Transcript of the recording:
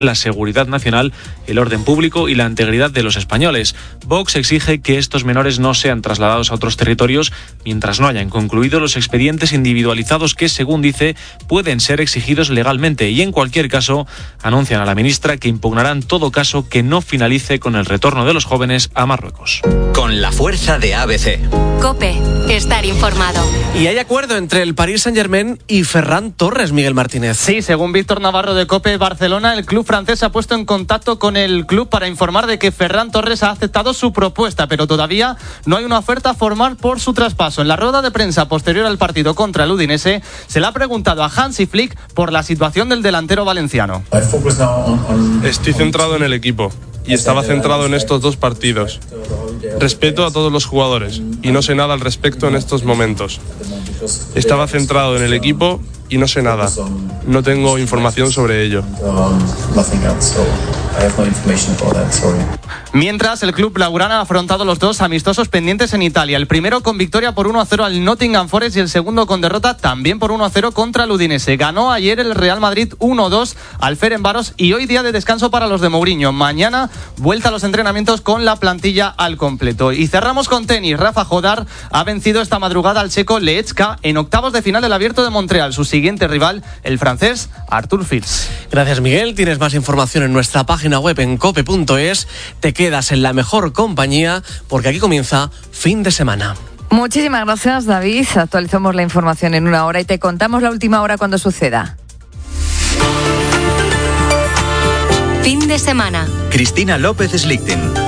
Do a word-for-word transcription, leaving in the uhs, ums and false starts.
la seguridad nacional, el orden público y la integridad de los españoles. Vox exige que estos menores no sean trasladados a otros territorios mientras no hayan concluido los expedientes individualizados que, según dice, pueden ser exigidos legalmente, y en cualquier caso anuncian a la ministra que impugnarán todo caso que no finalice con el retorno de los jóvenes a Marruecos. Con la fuerza de A B C. COPE, estar informado. Y hay acuerdo entre el Paris Saint-Germain y Ferran Torres, Miguel Martínez. Sí, según Víctor Navarro de COPE Barcelona, el club francés se ha puesto en contacto con el club para informar de que Ferran Torres ha aceptado su propuesta, pero todavía no hay una oferta formal por su traspaso. En la rueda de prensa posterior al partido contra el Udinese, se le ha preguntado a Hansi Flick por la situación del delantero valenciano. Estoy centrado en el equipo y estaba centrado en estos dos partidos. Respeto a todos los jugadores y no sé nada al respecto en estos momentos. Estaba centrado en el equipo y no sé nada. No tengo información sobre ello. Mientras, el club blaugrana ha afrontado los dos amistosos pendientes en Italia. El primero con victoria por uno a cero al Nottingham Forest y el segundo con derrota también por uno a cero contra el Udinese. Ganó ayer el Real Madrid uno dos al Ferencváros y hoy día de descanso para los de Mourinho. Mañana vuelta a los entrenamientos con la plantilla al completo. Y cerramos con tenis. Rafa Jodar ha vencido esta madrugada al checo Leecka en octavos de final del Abierto de Montreal. Su siguiente rival, el francés Arthur Fils. Gracias, Miguel. Tienes más información en nuestra página web en cope punto es. Te quedas en la mejor compañía porque aquí comienza Fin de Semana. Muchísimas gracias, David. Actualizamos la información en una hora y te contamos la última hora cuando suceda. Fin de semana. Cristina López Slichting.